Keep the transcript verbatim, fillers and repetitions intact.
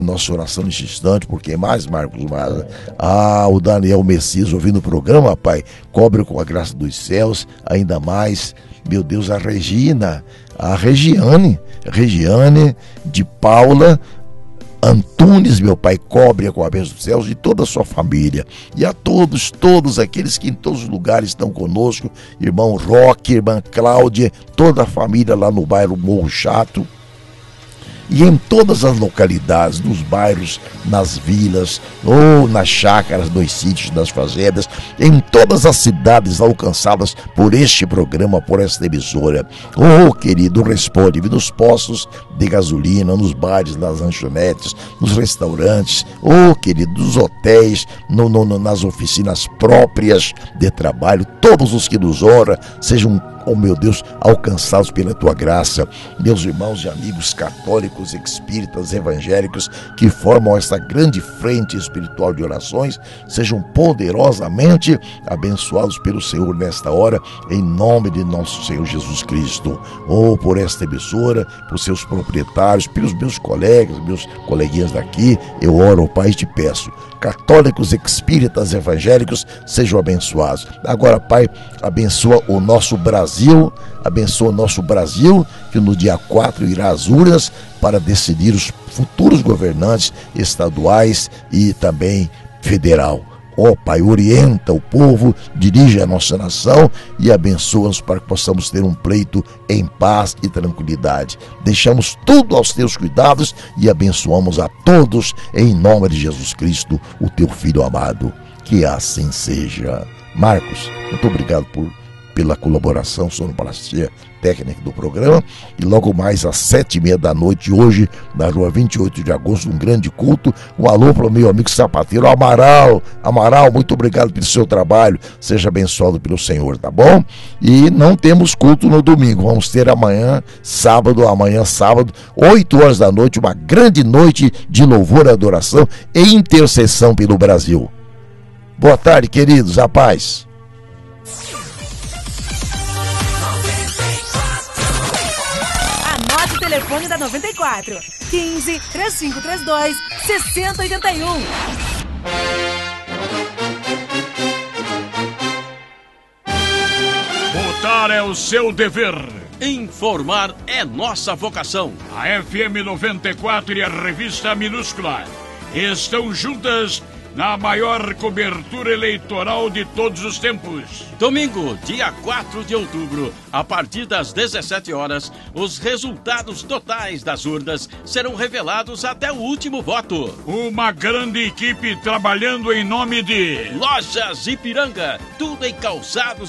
Nossa oração neste instante, porque mais, Marcos Maza? Ah, o Daniel Messias ouvindo o programa, Pai, cobre com a graça dos céus, ainda mais, meu Deus, a Regina, a Regiane, Regiane de Paula Antunes, meu Pai, cobre com a bênção dos céus de toda a sua família. E a todos, todos aqueles que em todos os lugares estão conosco, irmão Roque, irmã Cláudia, toda a família lá no bairro Morro Chato. E em todas as localidades, nos bairros, nas vilas, ou nas chácaras, nos sítios, nas fazendas, em todas as cidades alcançadas por este programa, por esta emissora. Oh, querido, responde-me nos postos de gasolina, nos bares, nas lanchonetes, nos restaurantes, oh, querido, nos hotéis, no, no, no, nas oficinas próprias de trabalho, todos os que nos oram sejam, oh meu Deus, alcançados pela tua graça. Meus irmãos e amigos católicos, espíritas, evangélicos que formam esta grande frente espiritual de orações, sejam poderosamente abençoados pelo Senhor nesta hora, em nome de nosso Senhor Jesus Cristo. Ou oh, por esta emissora, por seus proprietários, pelos meus colegas, meus coleguinhas daqui, eu oro, Pai, e te peço, católicos, espíritas, evangélicos, sejam abençoados. Agora, Pai, abençoa o nosso Brasil, abençoa o nosso Brasil, que no dia quatro irá às urnas para decidir os futuros governantes estaduais e também federal. Ó Pai, orienta o povo, dirige a nossa nação e abençoa-nos para que possamos ter um pleito em paz e tranquilidade. Deixamos tudo aos teus cuidados e abençoamos a todos em nome de Jesus Cristo, o teu Filho amado. Que assim seja. Marcos, muito obrigado por pela colaboração, sonoplastia técnica do programa, e logo mais às sete e meia da noite, hoje, na rua vinte e oito de agosto, um grande culto. Um alô para o meu amigo sapateiro Amaral. Amaral, muito obrigado pelo seu trabalho, seja abençoado pelo Senhor, tá bom? E não temos culto no domingo, vamos ter amanhã, sábado, amanhã, sábado, oito horas da noite, uma grande noite de louvor, adoração e intercessão pelo Brasil. Boa tarde, queridos, a paz. Anote o telefone da noventa e quatro, quinze, três cinco três dois, seis zero oito um. Votar é o seu dever. Informar é nossa vocação. A F M noventa e quatro e a revista Minúscula estão juntas na maior cobertura eleitoral de todos os tempos. Domingo, dia quatro de outubro, a partir das dezessete horas, os resultados totais das urnas serão revelados até o último voto. Uma grande equipe trabalhando em nome de Lojas Ipiranga, tudo em calçados